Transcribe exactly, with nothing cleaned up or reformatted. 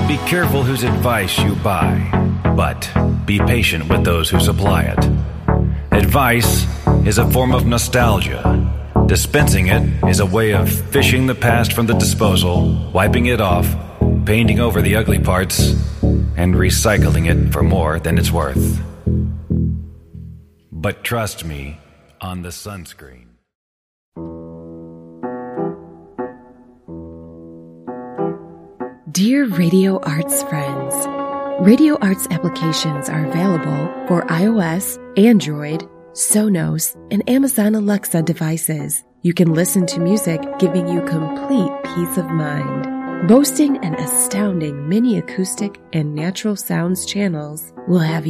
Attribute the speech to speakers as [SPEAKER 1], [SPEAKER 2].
[SPEAKER 1] Be careful whose advice you buy, but be patient with those who supply it. Advice is a form of nostalgia. Dispensing it is a way of fishing the past from the disposal, wiping it off, painting over the ugly parts, and recycling it for more than it's worth. But trust me on the sunscreen.
[SPEAKER 2] Dear Radio Arts friends, Radio Arts applications are available for iOS, Android, Sonos, and Amazon Alexa devices. You can listen to music giving you complete peace of mind. Boasting an astounding mini acoustic and natural sounds channels will have